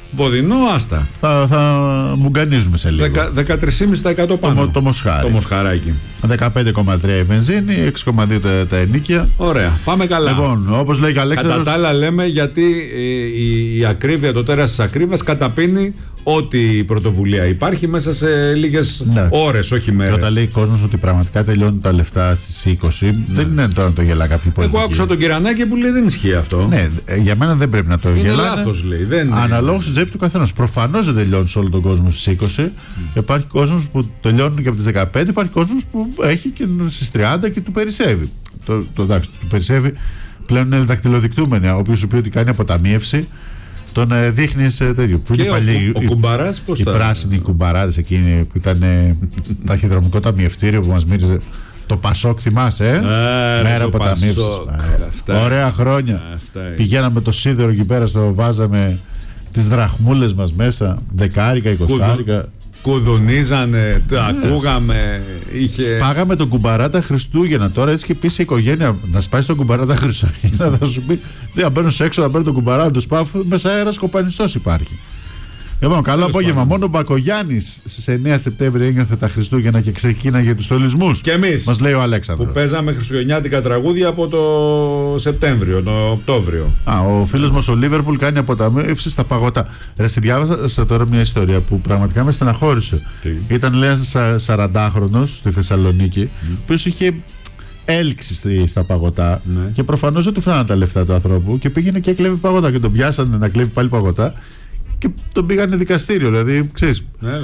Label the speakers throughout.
Speaker 1: Βοδινό, άστα.
Speaker 2: Θα μουγκανίζουμε σε λίγο.
Speaker 1: 13,5% πάνω.
Speaker 2: Το μοσχάρι.
Speaker 1: Το μοσχαράκι.
Speaker 2: 15,3 η βενζίνη, 6,2 τα ενοίκια.
Speaker 1: Ωραία, πάμε καλά.
Speaker 2: Λοιπόν, όπως λέει και ο Αλέξανδρος.
Speaker 1: Κατά τα άλλα λέμε γιατί η ακρίβεια, το τέρας της ακρίβειας καταπίνει ό,τι πρωτοβουλία υπάρχει μέσα σε λίγες ώρες, όχι μέρες.
Speaker 2: Και όταν λέει κόσμος ότι πραγματικά τελειώνουν τα λεφτά στις 20, δεν είναι τώρα να το γελά κάποιοι πολιτικοί.
Speaker 1: Εγώ άκουσα τον Κυρανάκη που λέει δεν ισχύει αυτό.
Speaker 2: Ναι, για μένα δεν πρέπει να το γελάνε.
Speaker 1: Είναι λάθος, λέει.
Speaker 2: Αναλόγως στην τσέπη του καθένας. Προφανώς δεν τελειώνουν σε όλο τον κόσμο στις 20. Υπάρχει κόσμος που τελειώνουν και από τις 15, υπάρχει κόσμος που έχει και στις 30 και του περισσεύει. Εντάξει, του περισσεύει πλέον είναι δακτυλοδεικτούμενοι. Ο οποίος σου πει ότι κάνει αποταμίευση. Τον δείχνεις τέτοιο. Που
Speaker 1: και
Speaker 2: είναι παλιοί,
Speaker 1: ο κουμπαράς πώς
Speaker 2: οι πράσινοι κουμπαράδες εκείνοι που ήταν ταχυδρομικό ταμιευτήριο που μας μύριζε το Πασόκ, θυμάσαι, μέρα αποταμίευσης. Ωραία χρόνια. Πηγαίναμε το σίδερο εκεί πέρα, βάζαμε τις δραχμούλες μας μέσα, 10, 20.
Speaker 1: Κουδουνίζανε, το ακούγαμε.
Speaker 2: Σπάγαμε τον κουμπαράτα Χριστούγεννα. Τώρα έτσι και πει σε οικογένεια να σπάσει τον κουμπαράτα Χριστούγεννα, θα σου πει: δεν μπαίνω έξω να παίρνω τον κουμπαράτα του σπάφου, μέσα αέρας κοπανιστός υπάρχει. Λοιπόν, καλό απόγευμα. Μόνο ο Μπακογιάννης στις 9 Σεπτέμβρη ένιωθε τα Χριστούγεννα και ξεκίναγε τους στολισμούς.
Speaker 1: Και εμείς.
Speaker 2: Μας λέει ο Αλέξανδρος.
Speaker 1: Που παίζαμε χριστουγεννιάτικα τραγούδια από το Σεπτέμβριο, τον Οκτώβριο.
Speaker 2: Ο φίλος μας ο Λίβερπουλ κάνει αποταμίευση στα παγωτά. Ρε, διάβασα τώρα μια ιστορία που πραγματικά με στεναχώρησε. Ήταν, λέει, 40χρονος στη Θεσσαλονίκη, που είχε έλξη στα παγωτά. Και προφανώς δεν του φράναν τα λεφτά του ανθρώπου και πήγαινε και έκλεβε παγωτά. Και τον πιάσανε να κλέβει πάλι παγωτά. Και τον πήγανε δικαστήριο, δηλαδή, ξέρεις,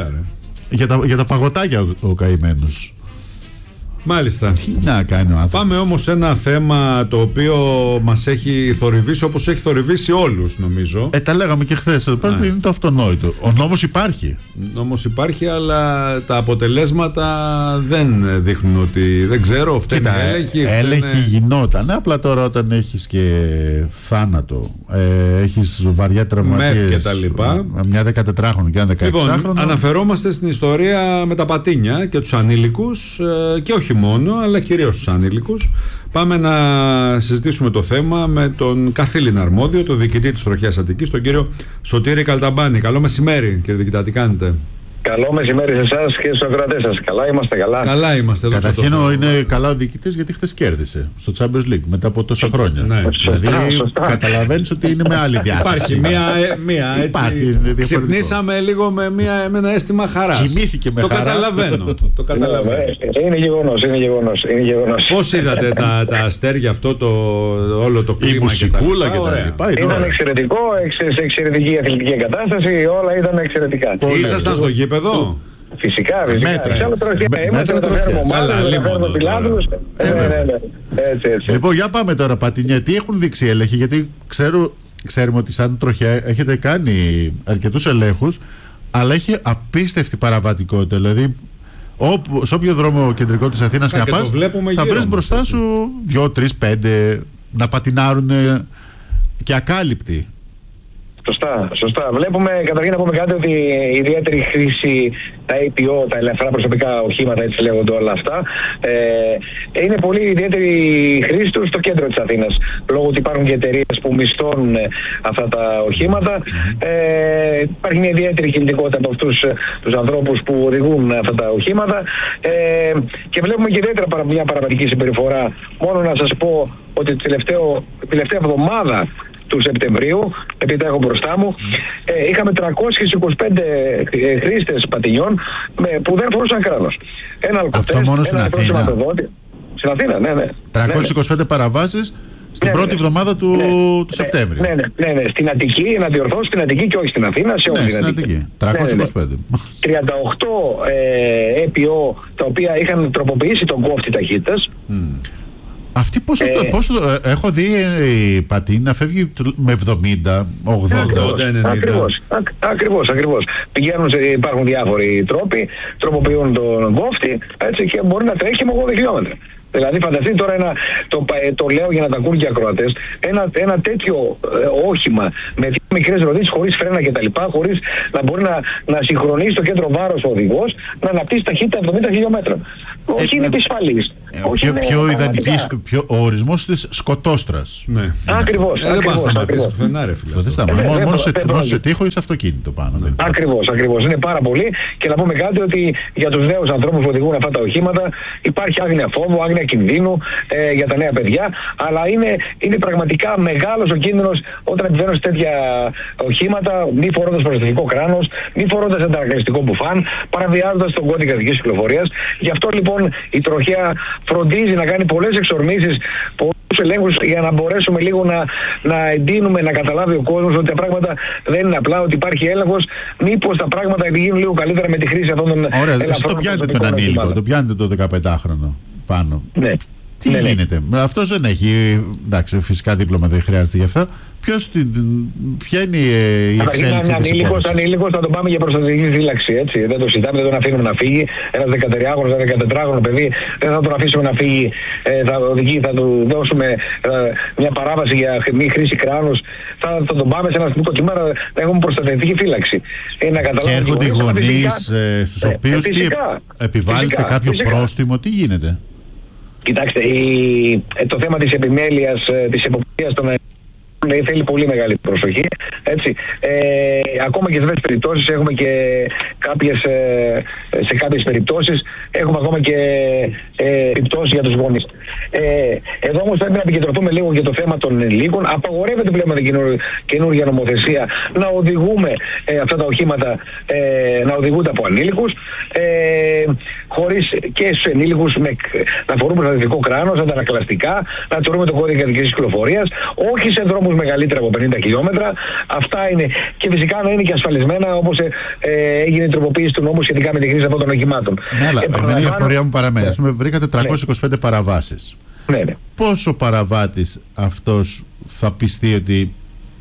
Speaker 2: για τα παγωτάκια ο καημένος.
Speaker 1: Μάλιστα.
Speaker 2: Τι να κάνει ο άνθρωπος.
Speaker 1: Πάμε όμως σε ένα θέμα το οποίο μας έχει θορυβήσει όπως έχει θορυβήσει όλους, νομίζω.
Speaker 2: Τα λέγαμε και χθες. Είναι το αυτονόητο. Ο νόμος υπάρχει.
Speaker 1: Νόμος υπάρχει, αλλά τα αποτελέσματα δεν δείχνουν ότι. Δεν ξέρω, φταίνει
Speaker 2: έλεγχη γινόταν. Απλά τώρα όταν έχεις και θάνατο, έχεις βαριά τραυματίες.
Speaker 1: Και τα λοιπά.
Speaker 2: Μια 14χρονη και ένα 16χρονο.
Speaker 1: Λοιπόν, αναφερόμαστε στην ιστορία με τα πατίνια και τους ανήλικους και όχι μόνο, αλλά κυρίως τους ανήλικους. Πάμε να συζητήσουμε το θέμα με τον καθήλυνα αρμόδιο, τον διοικητή της Τροχέας Αττικής, τον κύριο Σωτήρη Καλταμπάνη. Καλό μεσημέρι, κύριε διοικητά, τι κάνετε?
Speaker 3: Καλό μεσημέρι σε εσάς και στους ακροατές σας. Καλά είμαστε, καλά.
Speaker 1: Καλά είμαστε.
Speaker 2: Καταρχήν είναι καλά ο διοικητής γιατί χθες κέρδισε στο Champions League μετά από τόσα χρόνια.
Speaker 1: Ναι.
Speaker 2: Δηλαδή καταλαβαίνεις ότι είναι με άλλη διάθεση.
Speaker 1: Υπάρχει μία έτσι. Ξυπνήσαμε λίγο με ένα αίσθημα χαράς.
Speaker 2: Κοιμήθηκε με χαρά.
Speaker 1: Το καταλαβαίνω.
Speaker 3: Είναι γεγονός.
Speaker 1: Πώς είδατε τα αστέρια, αυτό όλο το κλίμα?
Speaker 2: Η μουσικούλα και τα λοιπά.
Speaker 3: Ήταν εξαιρετικό, σε εξαιρετική αθλητική κατάσταση, όλα ήταν εξαιρετικά.
Speaker 1: Ήσασταν στο γήπεδο?
Speaker 3: Φυσικά.
Speaker 2: Είμαστε
Speaker 3: με το φέρουμε ομάδες, με το φέρουμε πιλάτους. Έτσι.
Speaker 2: Λοιπόν, για πάμε τώρα, Πατινιά. Τι έχουν δείξει οι έλεγχοι? Γιατί ξέρουμε ότι σαν Τροχέα έχετε κάνει αρκετούς ελέγχους, αλλά έχει απίστευτη παραβατικότητα. Δηλαδή, σε όποιο δρόμο κεντρικό της Αθήνας να πας, θα βρεις μπροστά σου 2, 3, 5 να πατινάρουν και ακάλυπτοι.
Speaker 3: Σωστά. Βλέπουμε, καταρχήν να πούμε κάτι, ότι η ιδιαίτερη χρήση, τα APO, τα ελεύθερα προσωπικά οχήματα, έτσι λέγονται όλα αυτά, είναι πολύ ιδιαίτερη χρήση τους στο κέντρο της Αθήνας. Λόγω ότι υπάρχουν και εταιρείες που μισθώνουν αυτά τα οχήματα. Υπάρχει μια ιδιαίτερη κινητικότητα από αυτούς τους ανθρώπους που οδηγούν αυτά τα οχήματα. Και βλέπουμε και ιδιαίτερα μια παραβατική συμπεριφορά. Μόνο να σας πω ότι τη τελευταία εβδομάδα του Σεπτεμβρίου, επειδή τα έχω μπροστά μου, είχαμε 325 χρήστες πατινιών που δεν φορούσαν κράνος. Ένα αλκοτέστ,
Speaker 2: αυτό μόνο στην Αθήνα?
Speaker 3: Στην Αθήνα, ναι.
Speaker 2: 325 παραβάσεις στην πρώτη εβδομάδα του Σεπτέμβριου.
Speaker 3: Ναι. Στην Αττική, να διορθώσω, στην Αττική και όχι στην Αθήνα, σε όλη την Αττική.
Speaker 2: 325.
Speaker 3: 38 EPO τα οποία είχαν τροποποιήσει τον κόφτη ταχύτητας.
Speaker 2: Αυτή πόσο έχω δει η πατίνη να φεύγει με 70, 80,
Speaker 3: 90. Ακριβώς. Υπάρχουν διάφοροι τρόποι, τροποποιούν τον κόφτη, έτσι, και μπορεί να τρέχει με 80 χιλιόμετρα. Δηλαδή φανταστείτε τώρα το λέω για να τα ακούν και οι ακροατές, ένα τέτοιο όχημα με μικρές ροδίσεις, χωρίς φρένα κτλ., χωρίς να μπορεί να συγχρονίσει το κέντρο βάρος ο οδηγός, να αναπτύσσει ταχύτητα 70 χιλιόμετρα. Όχι, είναι επισφαλής.
Speaker 2: Πιο ιδανική, ο ορισμός της σκοτόστρας.
Speaker 1: Ναι.
Speaker 3: Ακριβώς.
Speaker 1: Δεν πάει να σταματήσει πουθενά, ρε φίλε.
Speaker 2: Δεν σταματήσει. Μόνο σε τείχο ή σε αυτοκίνητο πάνω.
Speaker 3: Ακριβώς. Είναι πάρα πολύ. Και να πούμε κάτι ότι για τους νέους ανθρώπους που οδηγούν αυτά τα οχήματα υπάρχει άγνοια φόβου, άγνοια κινδύνου για τα νέα παιδιά. Αλλά είναι πραγματικά μεγάλος ο κίνδυνος όταν επιβαίνουν σε τέτοια οχήματα, μη φορώντας προστατευτικό κράνος, μη φορώντας αντανακλαστικό μπουφάν, παραβιάζοντας τον κώδικα οδικής κυκλοφορίας. Γι' αυτό λοιπόν η τροχέα φροντίζει να κάνει πολλές εξορμήσεις, πολλούς ελέγχους για να μπορέσουμε λίγο να εντείνουμε, να καταλάβει ο κόσμος ότι τα πράγματα δεν είναι απλά, ότι υπάρχει έλεγχος. Μήπως τα πράγματα γίνουν λίγο καλύτερα με τη χρήση αυτών των ελαφρών.
Speaker 2: Ωραία, εσύ το πιάνετε τον ανήλικο, το πιάνετε το 15χρονο πάνω.
Speaker 3: Ναι.
Speaker 2: Τι γίνεται, αυτός δεν έχει, εντάξει, φυσικά δίπλωμα δεν χρειάζεται γι' αυτό. Ποια είναι η εξέλιξη της υπόθεσης?
Speaker 3: Ανήλικος θα τον πάμε για προστατευτική φύλαξη, έτσι. Δεν το συζητάμε, δεν τον αφήνουμε να φύγει. Ένας 13χρονος, ένα 14χρονο παιδί, δεν θα τον αφήσουμε να φύγει. Θα του δώσουμε μια παράβαση για μη χρήση κράνους. Θα τον πάμε σε ένα αστυνομικό κείμενο, θα έχουμε προστατευτική φύλαξη.
Speaker 2: Και έρχονται οι γονείς στους οποίους επιβάλλεται κάποιο πρόστιμο, τι γίνεται?
Speaker 3: Κοιτάξτε, το θέμα της επιμέλειας, της εποπτείας των θέλει πολύ μεγάλη προσοχή. Έτσι. Ακόμα και σε αυτές τις περιπτώσεις έχουμε και σε κάποιες περιπτώσεις έχουμε ακόμα και περιπτώσεις για τους γονείς. Εδώ όμως πρέπει να επικεντρωθούμε λίγο για το θέμα των ενηλίκων. Απαγορεύεται πλέον με την καινούργια νομοθεσία να οδηγούμε αυτά τα οχήματα να οδηγούνται από ανήλικους, χωρίς και στους ενήλικους να φορούν προστατευτικό κράνος, αντανακλαστικά, να τηρούμε τον κώδικα οδικής κυκλοφορίας, όχι σε δρόμους μεγαλύτερα από 50 χιλιόμετρα. Αυτά είναι. Και φυσικά να είναι και ασφαλισμένα, όπως έγινε η τροποποίηση του νόμου σχετικά με τη χρήση αυτών των οχημάτων.
Speaker 2: Ναι, αλλά εμένα η απορία μου παραμένει. Ας πούμε, βρήκατε 325 παραβάσεις.
Speaker 3: Ναι.
Speaker 2: Πόσο παραβάτης αυτός θα πιστεί ότι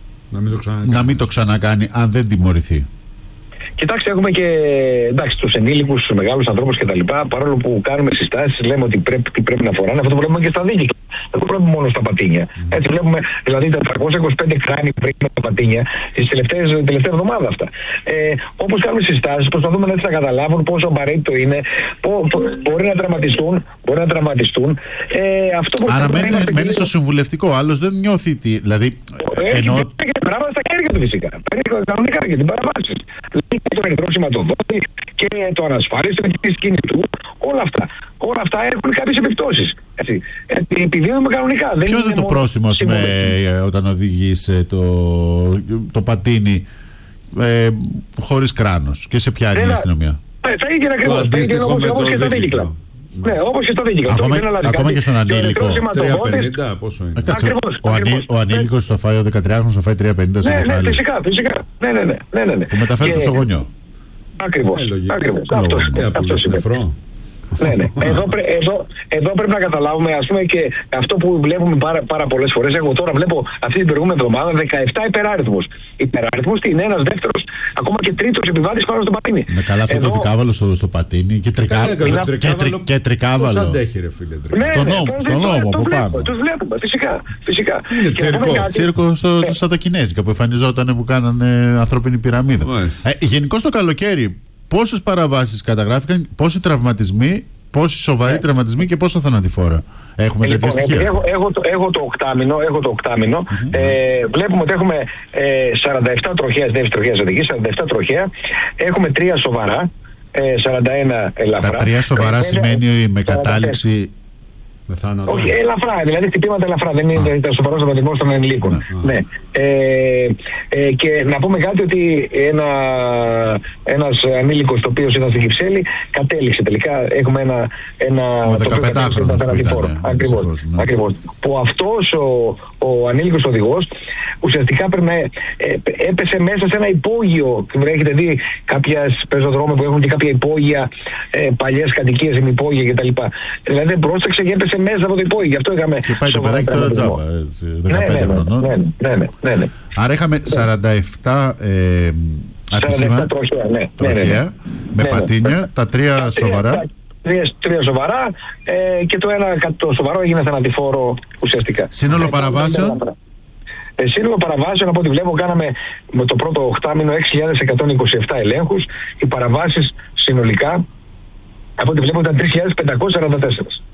Speaker 2: να μην το ξανακάνει αν δεν τιμωρηθεί?
Speaker 3: Κοιτάξτε, έχουμε και τους ενήλικους, τους μεγάλους ανθρώπους κτλ. Παρόλο που κάνουμε συστάσεις, λέμε ότι τι πρέπει να φοράνε, αυτό το βλέπουμε και στα δίκαια. Δεν το βλέπουμε μόνο στα πατίνια. Έτσι βλέπουμε δηλαδή τα 325 κράνη που πρέπει τα πατίνια τις τελευταία εβδομάδα αυτά. Όπως κάνουμε συστάσεις, προσπαθούμε να καταλάβουν πόσο απαραίτητο είναι, μπορεί να τραυματιστούν.
Speaker 2: Άρα μένει στο συμβουλευτικό, άλλος δεν νιώθει τι. Δηλαδή,
Speaker 3: πράγματα στα χέρια του φυσικά. Παίρνει κανονικά για την παραβάση. Δηλαδή το ερυθρό σηματοδότη και το ανασφάλιστο και τη σκηνή του. Όλα αυτά έχουν κάποιες επιπτώσεις. Επιδίδουμε κανονικά.
Speaker 2: Ποιο είναι το πρόστιμο όταν οδηγείς το πατίνι χωρίς κράνος και σε ποια είναι η αστυνομία?
Speaker 3: Θα έγινε ακριβώς. Όπως και στα δίκυκλα. Ναι, όπως και στα δίκυκλα.
Speaker 2: Ακόμα και στον ανήλικο.
Speaker 1: 350, πόσο είναι?
Speaker 2: Ο ανήλικος θα φάει, ο 13χρονος θα φάει 350 στο κεφάλι.
Speaker 3: Φυσικά. Ναι.
Speaker 2: Που μεταφέρει το στο γονιό.
Speaker 3: Ακριβώς.
Speaker 1: Αυτό είναι νεφρό.
Speaker 3: Ναι. Εδώ πρέπει να καταλάβουμε, ας πούμε, και αυτό που βλέπουμε πάρα πολλές φορές. Εγώ τώρα βλέπω αυτή την προηγούμενη εβδομάδα 17 υπεράριθμους. Υπεράριθμους τι είναι? Ένας δεύτερος, ακόμα και τρίτος επιβάτης πάνω στο πατίνι.
Speaker 2: Ναι, καλά, αυτό το δικάβαλο στο πατίνι και τρικάβαλο.
Speaker 1: Πώς αντέχει, ρε φίλε?
Speaker 2: Στον νόμο από πάνω.
Speaker 3: Τους βλέπουμε, φυσικά.
Speaker 1: Είναι
Speaker 2: τσίρκο στα τα Κινέζικα που εμφανιζόταν, που κάνανε ανθρώπινη πυραμίδα. Γενικώς το καλοκαίρι, πόσες παραβάσεις καταγράφηκαν, πόσοι τραυματισμοί, πόσοι σοβαροί τραυματισμοί και πόσο θανατηφόρα? Έχουμε τέτοια στοιχεία?
Speaker 3: Έχω το οκτάμινο. Βλέπουμε ότι έχουμε 47 τροχαίες, δεύτερης τροχαίας οδηγής, 47 τροχαία. Έχουμε 3 σοβαρά, 41 ελαφρά.
Speaker 2: Τα 3 σοβαρά σημαίνει με κατάληξη?
Speaker 3: Όχι, ελαφρά, δηλαδή χτυπήματα ελαφρά, δεν είναι τα σοβαρό τραυματισμό των ενηλίκων. Ναι. Και να πούμε κάτι ότι ένας ανήλικος, το οποίος ήταν στην Κυψέλη, κατέληξε τελικά. Έχουμε ένα
Speaker 2: 15χρονος που ήταν.
Speaker 3: Ακριβώς. Που αυτός ο ανήλικος οδηγός ουσιαστικά έπεσε μέσα σε ένα υπόγειο. Έχετε δει κάποιες πεζοδρόμια που έχουν και κάποια υπόγεια, παλιές κατοικίες, ημυπόγεια κτλ. Δηλαδή δεν πρόσταξε και έπεσε μέσα από το υπόγειο. Γι' αυτό είχαμε.
Speaker 2: Και πάει το παιδάκι τώρα τζάμπα, 15 χρονών.
Speaker 3: Ναι.
Speaker 2: Άρα είχαμε 47 ατυχήματα τροχαία με πατίνια, τα 3 σοβαρά.
Speaker 3: 3 σοβαρά και το σοβαρό έγινε θανατηφόρο ουσιαστικά.
Speaker 2: Σύνολο παραβάσεων?
Speaker 3: Σύνολο παραβάσεων, από ό,τι βλέπω, κάναμε με το πρώτο οκτάμινο 6.127 ελέγχους. Οι παραβάσεις συνολικά, από ό,τι βλέπω, ήταν 3.544.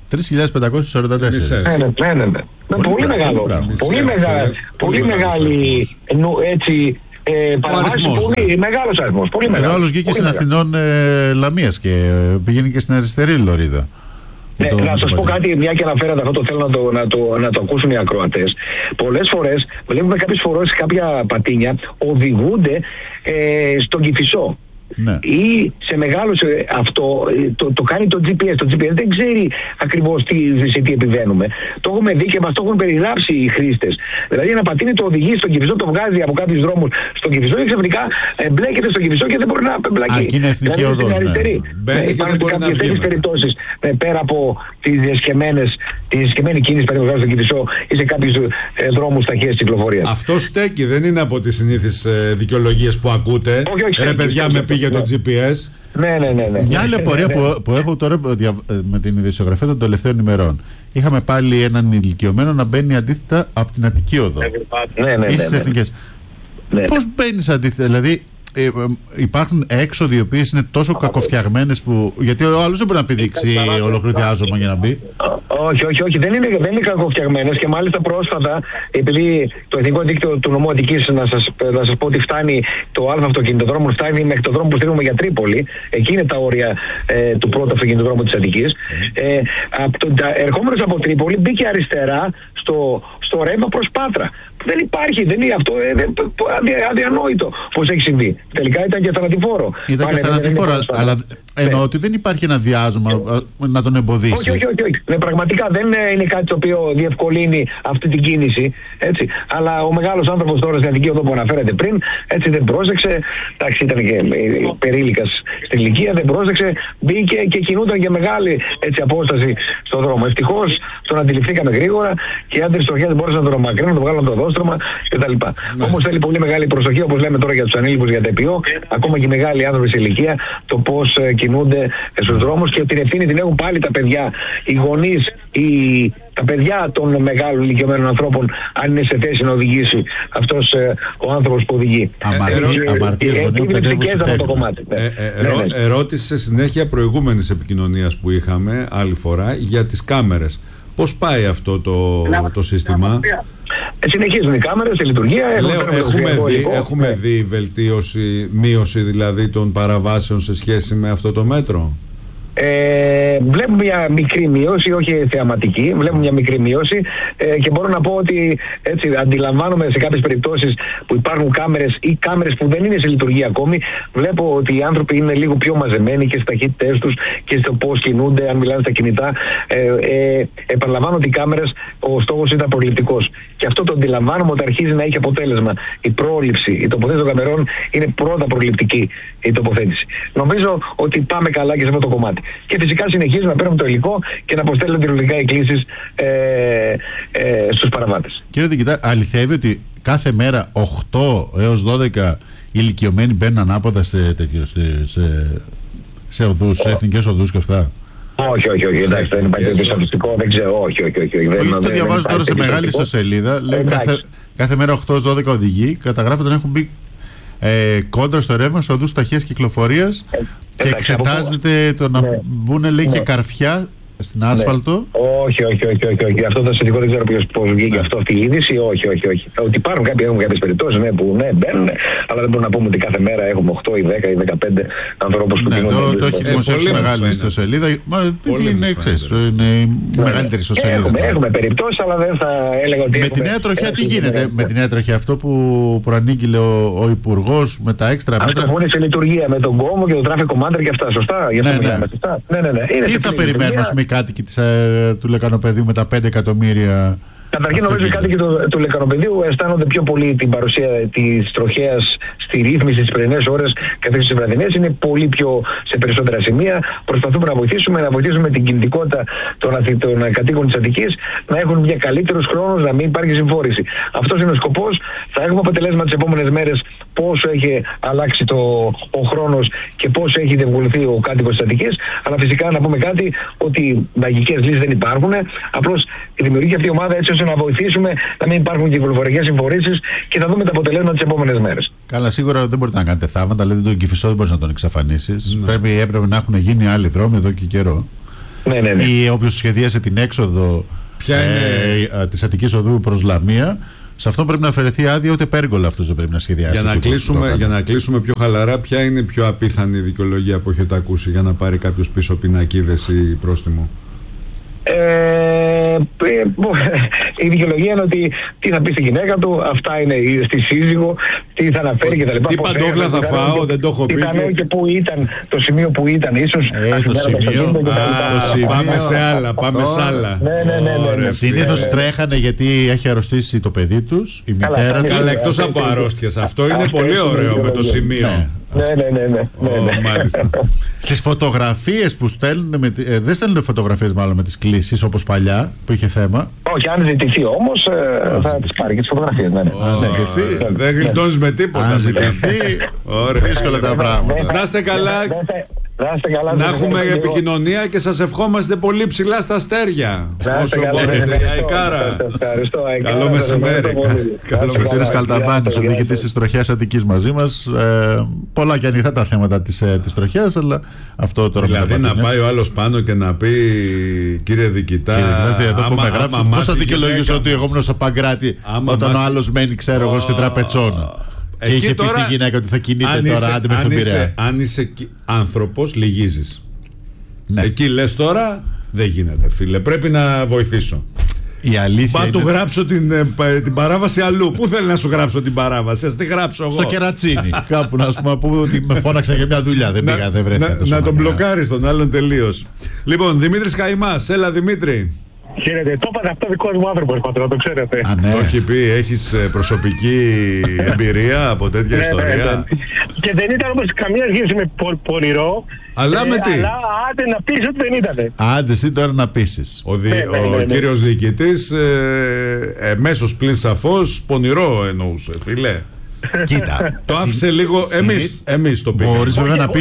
Speaker 2: 3.544.
Speaker 3: Ναι. Πολύ μεγάλο. Πολύ μεγάλη έτσι. Πολύ μεγάλος αριθμός.
Speaker 2: Μεγάλος βγήκε στην Αθηνών Λαμίας και πηγαίνει και στην αριστερή λωρίδα.
Speaker 3: Να σας πω κάτι, μια και αναφέρατε αυτό, το θέλω να το ακούσουν οι ακροατές. Πολλές φορές βλέπουμε κάποιες φορές κάποια πατίνια οδηγούνται στον Κηφισό. Ναι. Ή σε μεγάλους αυτό το κάνει το GPS. Το GPS δεν ξέρει ακριβώς σε τι επιβαίνουμε. Το έχουμε δει και μας το έχουν περιγράψει οι χρήστες. Δηλαδή ένα πατίνι το οδηγεί στον Κηφισό, το βγάζει από κάποιους δρόμους στον Κηφισό και ξαφνικά μπλέκεται στον Κηφισό και δεν μπορεί να μπλακεί.
Speaker 2: Και είναι εθνική οδός.
Speaker 3: Υπάρχουν κάποιες τέτοιες περιπτώσεις πέρα από τη διασκεμμένη κίνηση παραδείγματος στον Κηφισό ή σε κάποιους δρόμους ταχείας κυκλοφορίας.
Speaker 1: Αυτό στέκει, δεν είναι από τις συνήθεις δικαιολογίες που ακούτε. Ρε παιδιά, με για το GPS.
Speaker 3: Ναι.
Speaker 2: Μια άλλη απορία που έχω τώρα με την ειδησιογραφία των τελευταίων ημερών. Είχαμε πάλι έναν ηλικιωμένο να μπαίνει αντίθετα από την Αττική Οδό. Ή στις εθνικές. Πώς μπαίνεις αντίθετα, δηλαδή υπάρχουν έξοδοι οι οποίες είναι τόσο κακοφτιαγμένες που. Γιατί ο άλλος δεν μπορεί να πηδήξει ολοκληρωτή άζωμα για να μπει.
Speaker 3: Όχι. Δεν είναι κακοφτιαγμένες και μάλιστα πρόσφατα, επειδή το εθνικό δίκτυο του νομού Αττικής, να σας πω ότι φτάνει το Α αυτοκινητοδρόμο, φτάνει μέχρι το δρόμο που στείλουμε για Τρίπολη. Εκεί είναι τα όρια του πρώτου αυτοκινητοδρόμου της Αττικής. Ερχόμενος από Τρίπολη μπήκε αριστερά στο ρεύμα προς Πάτρα. Δεν υπάρχει, δεν είναι αυτό, αδιανόητο πώς έχει συμβεί. Τελικά ήταν και θανατηφόρο.
Speaker 2: Ήταν και θανατηφόρο, αλλά εννοώ ότι δεν υπάρχει ένα διάζωμα να τον εμποδίσει.
Speaker 3: Όχι. Πραγματικά δεν είναι κάτι το οποίο διευκολύνει αυτή την κίνηση. Έτσι. Αλλά ο μεγάλος άνθρωπος τώρα στην Αττική Οδό που αναφέρεται πριν, έτσι δεν πρόσεξε. Εντάξει, ήταν και περίλικας στην ηλικία, δεν πρόσεξε. Μπήκε και κινούνταν και μεγάλη απόσταση στον δρόμο. Ευτυχώς τον αντιληφθήκαμε γρήγορα και οι άντρες στοχές μπορούσαν να τον μακρύνουν, να τον βγάλουν το δόστρωμα κτλ. Όμως θέλει πολύ μεγάλη προσοχή, όπως λέμε τώρα για τους ανήλικους, για τα ΕΠΙΟ, ακόμα και οι μεγάλοι άνθρωποι σε ηλικία, το πώς κινούνται στους δρόμους και την ευθύνη την έχουν πάλι τα παιδιά, οι γονείς, τα παιδιά των μεγάλων ηλικιωμένων ανθρώπων, αν είναι σε θέση να οδηγήσει αυτός ο άνθρωπος που οδηγεί.
Speaker 2: Αμαρτίες γονέων παιδεύουν
Speaker 1: ερώτηση σε συνέχεια προηγούμενης επικοινωνίας που είχαμε άλλη φορά για τις κάμερες. Πώς πάει αυτό το σύστημα?
Speaker 3: Συνεχίζουν οι κάμερες στη λειτουργία.
Speaker 1: Έχουμε δει μείωση δηλαδή των παραβάσεων σε σχέση με αυτό το μέτρο.
Speaker 3: Βλέπουμε μια μικρή μείωση, όχι θεαματική, βλέπουμε μια μικρή μείωση και μπορώ να πω ότι έτσι αντιλαμβάνομαι σε κάποιες περιπτώσεις που υπάρχουν κάμερες ή κάμερες που δεν είναι σε λειτουργία ακόμη, βλέπω ότι οι άνθρωποι είναι λίγο πιο μαζεμένοι και στις ταχύτητές τους και στο πώς κινούνται, αν μιλάνε στα κινητά. Επαναλαμβάνω ότι οι κάμερες, ο στόχος ήταν προληπτικός και αυτό το αντιλαμβάνομαι ότι αρχίζει να έχει αποτέλεσμα. Η πρόληψη, η τοποθέτηση των καμερών είναι πρώτα προληπτική η τοποθέτηση. Νομίζω ότι πάμε καλά και σε αυτό το κομμάτι. Και φυσικά συνεχίζουμε να παίρνουμε το υλικό και να αποστέλνουμε τηλεοπτικά εκκλήσεις στους παραβάτες.
Speaker 2: Κύριε Διοικητά, αληθεύει ότι κάθε μέρα 8 έως 12 ηλικιωμένοι μπαίνουν ανάποδα σε οδούς, σε εθνικές οδούς και αυτά?
Speaker 3: Όχι. Εντάξει, δεν υπάρχει τέτοιο στατιστικό, δεν ξέρω. Όχι.
Speaker 2: Το διαβάζω τώρα σε μεγάλη ιστοσελίδα. Λέει κάθε μέρα 8-12 οδηγοί καταγράφονται να έχουν μπει κόντρα στο ρεύμα σε οδούς ταχείας κυκλοφορίας και εξετάζεται το να μπουν, λέει, και καρφιά στην άσφαλτο.
Speaker 3: Όχι. Αυτό το στατιστικό δεν ξέρω πώς βγήκε αυτή η είδηση. Όχι. Ότι υπάρχουν κάποιες περιπτώσεις που μπαίνουν, αλλά δεν μπορούμε να πούμε ότι κάθε μέρα έχουμε 8 ή 10 ή 15 ανθρώπους που κινούνται.
Speaker 2: Το έχει δημοσιεύσει μεγάλη ιστοσελίδα. Είναι η μεγαλύτερη ιστοσελίδα.
Speaker 3: Έχουμε περιπτώσεις, αλλά δεν θα έλεγα ότι.
Speaker 2: Με τη νέα τροχιά τι γίνεται? Με τη νέα τροχιά, αυτό που προανήγγειλε ο Υπουργός με τα έξτρα μέτρα.
Speaker 3: Αυτό που είναι σε λειτουργία με τον κόμμα και το traffic commander και αυτά. Σωστά. Ναι.
Speaker 2: Τι θα περιμένουμε οι κάτοικοι του Λεκανοπεδίου με τα 5 εκατομμύρια?
Speaker 3: Καταρχήν, νομίζω οι κάτοικοι του Λεκανοπεδίου αισθάνονται πιο πολύ την παρουσία της τροχέας στη ρύθμιση στις πρωινές ώρες καθώς στις βραδινές. Είναι πολύ πιο σε περισσότερα σημεία. Προσπαθούμε να βοηθήσουμε την κινητικότητα των κατοίκων της Αττικής να έχουν μια καλύτερους χρόνους, να μην υπάρχει συμφόρηση. Αυτός είναι ο σκοπός. Θα έχουμε αποτελέσμα τις επόμενες μέρες πόσο έχει αλλάξει ο χρόνος και πόσο έχει διευκολυνθεί ο κάτοικος της Αττικής. Αλλά φυσικά να πούμε κάτι, ότι μαγικές λύσεις δεν υπάρχουν. Απλώς δημιουργεί αυτή η ομάδα έτσι ώστε να βοηθήσουμε να μην υπάρχουν κυκλοφορικές συμφορήσεις και θα δούμε τα αποτελέσματα τις επόμενες μέρες.
Speaker 2: Καλά, σίγουρα δεν μπορείτε να κάνετε θαύματα, δηλαδή τον Κηφισό δεν μπορείς να τον εξαφανίσεις. Έπρεπε να έχουν γίνει άλλοι δρόμοι εδώ και καιρό.
Speaker 3: Ναι.
Speaker 2: Ή όποιος σχεδίασε την έξοδο της Αττικής Οδού προς Λαμία, σε αυτό πρέπει να αφαιρεθεί άδεια, ούτε πέργολα αυτός δεν πρέπει να σχεδιάσει.
Speaker 1: Για να κλείσουμε πιο χαλαρά, ποια είναι η πιο απίθανη δικαιολογία που έχετε ακούσει για να πάρει κάποιος πίσω πινακίδες ή πρόστιμο?
Speaker 3: Η δικαιολογία είναι ότι τι θα πει στη γυναίκα του, αυτά είναι στη σύζυγο, τι θα αναφέρει κτλ.
Speaker 1: Τι παντόφλα θα φάω, δεν το έχω πει.
Speaker 3: Πιθανόν και πού ήταν, το σημείο που ήταν, ίσως.
Speaker 1: Πάμε σε άλλα, πάμε σε άλλα.
Speaker 3: Ναι.
Speaker 2: Συνήθως τρέχανε γιατί έχει αρρωστήσει το παιδί τους, η μητέρα του.
Speaker 1: Καλά, εκτός από αρρώστιες. Αυτό είναι πολύ ωραίο με το σημείο.
Speaker 3: Ναι.
Speaker 1: Μάλιστα.
Speaker 2: Στις φωτογραφίες που στέλνουν, δεν στέλνουν φωτογραφίες μάλλον με τις κλήσεις όπως παλιά που είχε θέμα.
Speaker 3: Όχι, αν ζητηθεί όμως θα τις πάρει και τις φωτογραφίες.
Speaker 2: Αν ζητηθεί.
Speaker 1: Δεν γλιτώνεις με τίποτα.
Speaker 2: Αν ζητηθεί. Δύσκολα τα πράγματα.
Speaker 1: Να είστε καλά. Να έχουμε επικοινωνία και σας ευχόμαστε πολύ ψηλά στα αστέρια. Όσο μπορείτε. Αικάρα. Καλό μεσημέρι.
Speaker 2: Ο κύριος Καλταμπάνης, ο διοικητής της Τροχιάς Αττικής μαζί μας. Πολλά και ανοιχτά τα θέματα της Τροχιάς, αλλά αυτό τώρα.
Speaker 1: Δηλαδή να πάει ο άλλος πάνω και να πει, κύριε διοικητά,
Speaker 2: πώς θα δικαιολογήσω ότι εγώ ήμουν στο Παγκράτη όταν ο άλλος μένει, ξέρω εγώ, στη Τραπετσόνα. Και είχε πει στη γυναίκα ότι θα κινείται τώρα άντε με τον Πειραιά.
Speaker 1: Αν είσαι άνθρωπος, λυγίζεις.
Speaker 2: Ναι.
Speaker 1: Εκεί λες τώρα, δεν γίνεται, φίλε. Πρέπει να βοηθήσω.
Speaker 2: Η αλήθεια
Speaker 1: του γράψω την παράβαση αλλού. Πού θέλει να σου γράψω την παράβαση? Ας τη γράψω εγώ.
Speaker 2: Στο Κερατσίνι. Κάπου να σου πω ότι με φώναξαν για μια δουλειά. Δεν πήγα, δεν βρέθηκα.
Speaker 1: Να τον μπλοκάρεις τον άλλον τελείως. Λοιπόν, Δημήτρης Καϊμάς, έλα Δημήτρη.
Speaker 4: Χαίρετε, το είπατε αυτό δικός μου άνθρωπος, πατέρα, το ξέρετε.
Speaker 2: Ναι.
Speaker 1: Το έχει πει, έχεις προσωπική εμπειρία από τέτοια ιστορία.
Speaker 4: Και δεν ήταν όμως καμία σχέση με πονηρό.
Speaker 1: Αλλά με τι?
Speaker 4: Αλλά άντε να πεις ότι δεν ήτανε.
Speaker 2: Άντε εσύ τώρα να πείσεις.
Speaker 1: Ο κύριος διοικητής εμέσως πλην σαφώς πονηρό εννοούσε, φίλε.
Speaker 2: Κοίτα.
Speaker 1: Το άφησε λίγο. Εμείς το πήγαμε.
Speaker 2: Μπορείς βέβαια να πεις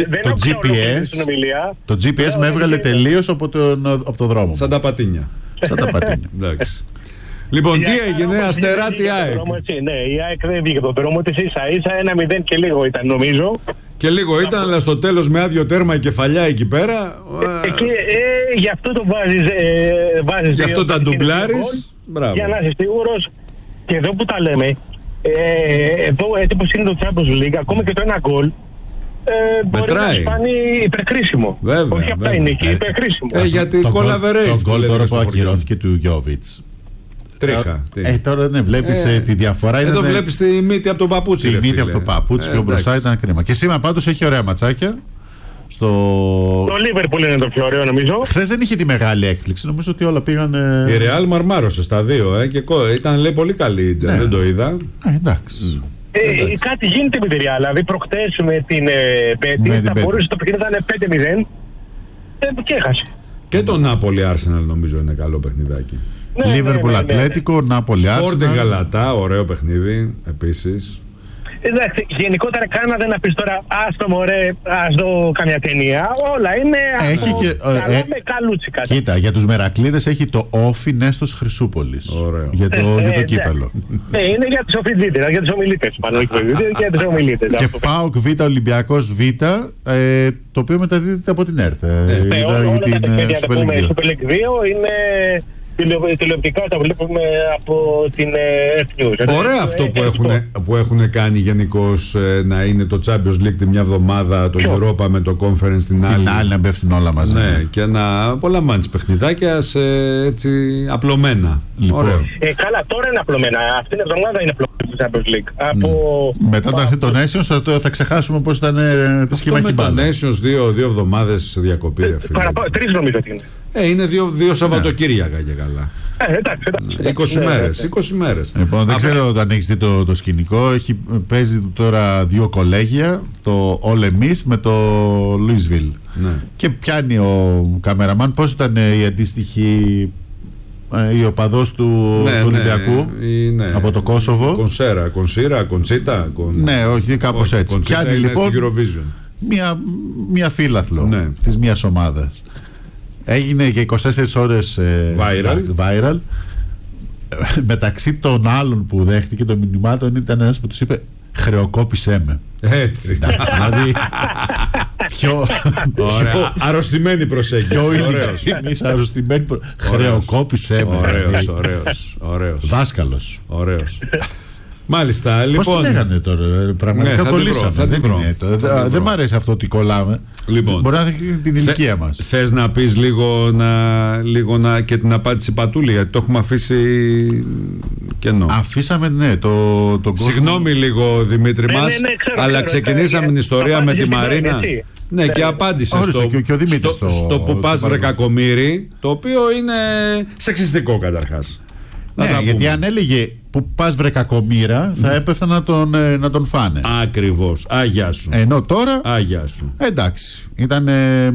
Speaker 2: το GPS με έβγαλε τελείως από το δρόμο.
Speaker 1: Σαν τα πατίνια. Εντάξει. Λοιπόν, τι έγινε, Αστεράτη ΑΕΚ?
Speaker 4: Ναι, η ΑΕΚ δεν βγήκε από τον δρόμο της, ίσα-ίσα 1-0 και λίγο ήταν νομίζω.
Speaker 1: Και λίγο ήταν, αλλά στο τέλος με άδειο τέρμα η κεφαλιά εκεί πέρα.
Speaker 4: Γι' αυτό το βάζεις.
Speaker 1: Γι' αυτό τα ντουμπλάρεις.
Speaker 4: Για να είσαι σίγουρος. Και εδώ που τα λέμε, εδώ έτσι όπως είναι το Champions League, ακόμα και το ένα γκολ μπορεί να σπάνει υπερκρίσιμο.
Speaker 1: Βέβαια,
Speaker 4: όχι αυτά είναι και υπερκρίσιμο.
Speaker 1: Γιατί κολαβερέιτ.
Speaker 2: Το γκολ τώρα που ακυρώθηκε του Γιόβιτς.
Speaker 1: Τρίχα.
Speaker 2: Τώρα ναι, βλέπεις τη διαφορά.
Speaker 1: Εδώ βλέπεις τη μύτη από το παπούτσι.
Speaker 2: Τη μύτη από το παπούτσι, πιο μπροστά ήταν κρίμα. Και σήμερα πάντως έχει ωραία ματσάκια. Το
Speaker 4: Liverpool είναι το πιο ωραίο νομίζω.
Speaker 2: Χθες δεν είχε τη μεγάλη έκπληξη. Νομίζω ότι όλα πήγαν.
Speaker 1: Η Real μαρμάρωσε στα δύο. Και ήταν λέει πολύ καλή. Δεν το είδα.
Speaker 2: Εντάξει.
Speaker 4: Κάτι γίνεται με τη Real. Δηλαδή προχτές με την Πέτη θα μπορούσε το παιχνίδι να είναι 5-0 και έχασε.
Speaker 1: Και το Νάπολη Arsenal νομίζω είναι καλό παιχνιδάκι.
Speaker 2: Liverpool Ατλέτικο, Νάπολη Arsenal.
Speaker 1: Sporting Γαλατά, ωραίο παιχνίδι επίσης.
Speaker 4: Εντάξει, γενικότερα κάνα δεν να πεις τώρα άστο μωρέ, ας δω καμιά ταινία. Όλα είναι με καλούτσικα.
Speaker 2: Κοίτα, για τους Μερακλείδες έχει το Όφι Νέστος Χρυσούπολης.
Speaker 1: Ωραίο.
Speaker 2: Για το κύπελο.
Speaker 4: Είναι για τους οφειλίτες, για τους ομιλίτες. Για τους ομιλίτες.
Speaker 2: Και ΠΑΟΚ Β, Ολυμπιακός Β, το οποίο μεταδίδεται από την ΕΡΤ.
Speaker 4: Όλα τα παιχνίδια Super League 2 είναι... Τηλεοπτικά τα βλέπουμε από την F-News.
Speaker 1: Ωραία αυτό που έχουν κάνει γενικώς, να είναι το Champions League τη μια εβδομάδα, το Europa με το Conference την άλλη.
Speaker 2: Την άλλη να πέφτουν όλα μαζί.
Speaker 1: Ναι, και πολλά μάτς παιχνιδάκια σε έτσι απλωμένα.
Speaker 2: Λοιπόν.
Speaker 4: Καλά, τώρα είναι απλωμένα. Αυτήν την εβδομάδα είναι απλωμένα το Champions League.
Speaker 2: Μετά το έρθει το Nations θα ξεχάσουμε πώς ήταν τα σχήμα χιμπάλα.
Speaker 1: Το Nations δύο εβδομάδες διακοπή.
Speaker 4: 3 νομίζω ότι είναι.
Speaker 1: Είναι δύο Σαββατοκύριακα και καλά.
Speaker 4: Εντάξει.
Speaker 1: 20 μέρες.
Speaker 2: Λοιπόν, δεν ξέρω αν έχεις δει το σκηνικό. Παίζει τώρα 2 κολέγια, το All Emis με το Louisville.
Speaker 1: Ναι.
Speaker 2: Και πιάνει ο καμεραμάν πώς ήταν η αντίστοιχη η οπαδός του Ολυμπιακού από το Κόσοβο.
Speaker 1: Κοντσίτα.
Speaker 2: Ναι, όχι, κάπως έτσι. Πιάνει λοιπόν μία φύλαθλο της μίας ομάδας. Έγινε και 24 ώρες viral. Μεταξύ των άλλων που δέχτηκε των μηνυμάτων ήταν ένας που τους είπε «Χρεοκόπησέ με».
Speaker 1: Έτσι.
Speaker 2: Δηλαδή Πιο.
Speaker 1: Ωραία. Αρρωστημένη προσέγγιση.
Speaker 2: Πιο
Speaker 1: Ωραίος.
Speaker 2: ειλικρινής, αρρωστημένη. Χρεοκόπησέ με.
Speaker 1: Ωραίος.
Speaker 2: Δάσκαλος.
Speaker 1: Ωραίος. Μάλιστα,
Speaker 2: Πώς
Speaker 1: λοιπόν.
Speaker 2: το λέγανε τώρα, πραγματικά
Speaker 1: θα
Speaker 2: κολλήσαμε.
Speaker 1: την
Speaker 2: Δεν
Speaker 1: βρω.
Speaker 2: είναι το. Δεν μ' αρέσει αυτό ότι κολλάμε.
Speaker 1: Λοιπόν.
Speaker 2: Μπορεί να έχει την ηλικία μας.
Speaker 1: Θες να πεις λίγο και την απάντηση Πατούλη, γιατί το έχουμε αφήσει κενό.
Speaker 2: Αφήσαμε, ναι, τον κόσμο.
Speaker 1: Συγγνώμη λίγο, Δημήτρη μας,
Speaker 4: ξέρω,
Speaker 1: αλλά ξεκινήσαμε την ιστορία με τη Μαρίνα. Ναι, και απάντησε
Speaker 2: και ο Δημήτρης
Speaker 1: στο που πας βρε κακομοίρη, το οποίο είναι σεξιστικό καταρχάς.
Speaker 2: Ναι, γιατί αν έλεγε που πας βρε κακομοίρα, θα έπεφτα να τον φάνε.
Speaker 1: Ακριβώς. Αγιά σου.
Speaker 2: Ενώ τώρα.
Speaker 1: Αγιά σου.
Speaker 2: Εντάξει. Ήταν.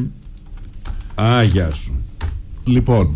Speaker 1: Αγιά σου.
Speaker 2: Λοιπόν.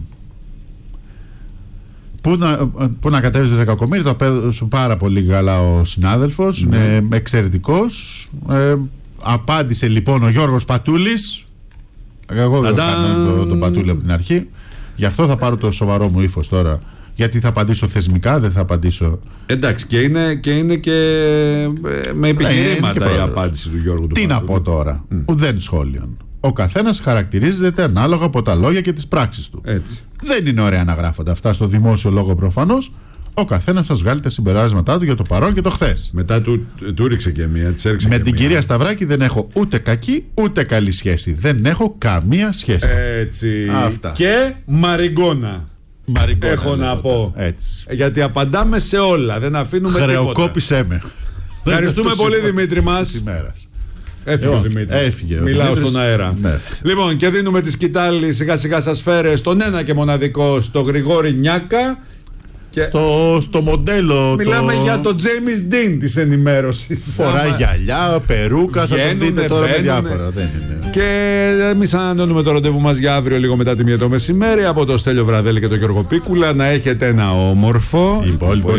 Speaker 2: Πού να κατέβεις βρε κακομοίρη, το απέδωσε πάρα πολύ καλά ο συνάδελφος. Είναι εξαιρετικός. Απάντησε λοιπόν ο Γιώργος Πατούλης. Εγώ δεν κάνω τον Πατούλη από την αρχή. Γι' αυτό θα πάρω το σοβαρό μου ύφος τώρα. Γιατί θα απαντήσω θεσμικά, δεν θα απαντήσω.
Speaker 1: Εντάξει, και είναι και με επιχειρήματα η απάντηση του Γιώργου του
Speaker 2: Τι
Speaker 1: Πατούλη.
Speaker 2: να πω τώρα, ουδέν σχόλιον. Ο καθένας χαρακτηρίζεται ανάλογα από τα λόγια και τις πράξεις του.
Speaker 1: Έτσι.
Speaker 2: Δεν είναι ωραία να γράφονται αυτά στο δημόσιο λόγο προφανώς. Ο καθένας σας βγάλει τα συμπεράσματά του για το παρόν και το χθες.
Speaker 1: Μετά του ρίξε και μία, της έριξε
Speaker 2: Με
Speaker 1: και
Speaker 2: την
Speaker 1: μία.
Speaker 2: κυρία Σταυράκη δεν έχω ούτε κακή ούτε καλή σχέση. Δεν έχω καμία σχέση.
Speaker 1: Έτσι.
Speaker 2: Αυτά.
Speaker 1: Και Μαριγκόνα.
Speaker 2: Μαριγκόνα,
Speaker 1: Έχω να πω.
Speaker 2: Έτσι.
Speaker 1: Γιατί απαντάμε σε όλα, δεν αφήνουμε τίποτα.
Speaker 2: Χρεοκόπησέ με.
Speaker 1: Ευχαριστούμε
Speaker 2: Το
Speaker 1: πολύ,
Speaker 2: σύμπαν
Speaker 1: Δημήτρη μας.
Speaker 2: της ημέρας.
Speaker 1: Έφυγε ο Δημήτρης.
Speaker 2: Έφυγε ο
Speaker 1: Μιλάω
Speaker 2: Δημήτρης.
Speaker 1: στον αέρα.
Speaker 2: Ναι.
Speaker 1: Λοιπόν, και δίνουμε τη σκητάλη σιγά σιγά σας φέρε στον ένα και μοναδικό, στο Γρηγόρη Νιάκα. Και
Speaker 2: Στο μοντέλο.
Speaker 1: μιλάμε για το James Dean της ενημέρωσης.
Speaker 2: Φοράει γυαλιά, περούκα, θα το
Speaker 1: Βγαίνουνε,
Speaker 2: δείτε τώρα με
Speaker 1: μπαίνουνε.
Speaker 2: διάφορα. Δεν είναι.
Speaker 1: Και εμείς ανανεώνουμε το ραντεβού μας για αύριο λίγο μετά τη 1 το μεσημέρι από το Στέλιο Βραδέλη και τον Γιώργο Πίκουλα. Να έχετε ένα όμορφο
Speaker 2: Υπόλοιπο